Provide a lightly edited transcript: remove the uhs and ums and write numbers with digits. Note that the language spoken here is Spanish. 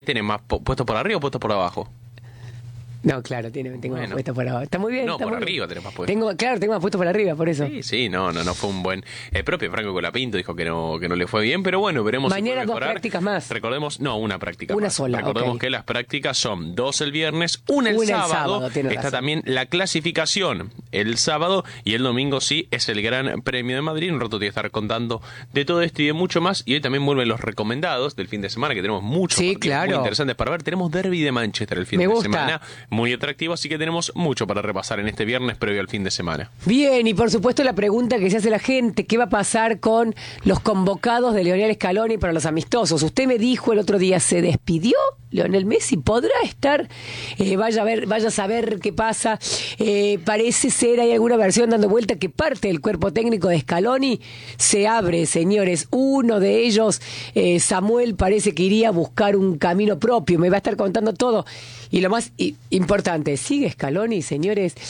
tenés más puesto por arriba o puesto por abajo? No, claro, tengo más puesto por abajo. Está muy bien. No, está por muy arriba bien. tenés más puesto. Tengo más puesto por arriba, por eso. Sí, no fue un buen... El propio Franco Colapinto dijo que no le fue bien, pero bueno, veremos si Mañana puede 2 mejorar. prácticas más. Recordemos, no, una práctica Una más. sola, Recordemos ok. que las prácticas son 2 el viernes, una el sábado. Tienes Está razón. también la clasificación el sábado y el domingo sí es el Gran Premio de Madrid. Un rato te voy a estar contando de todo esto y de mucho más. Y hoy también vuelven los recomendados del fin de semana, que tenemos muchos Sí, partidos claro. muy interesantes para ver. Tenemos Derby de Manchester el fin Me de gusta. semana, muy atractivo, así que tenemos mucho para repasar en este viernes previo al fin de semana. Bien, y por supuesto la pregunta que se hace la gente, ¿qué va a pasar con los convocados de Lionel Scaloni para los amistosos? Usted me dijo el otro día, ¿se despidió Lionel Messi? ¿Podrá estar? Vaya a saber qué pasa. Parece ser, hay alguna versión dando vuelta que parte del cuerpo técnico de Scaloni se abre, señores. Uno de ellos, Samuel, parece que iría a buscar un camino propio. Me va a estar contando todo. Y lo más importante, ¿sigue Scaloni, señores?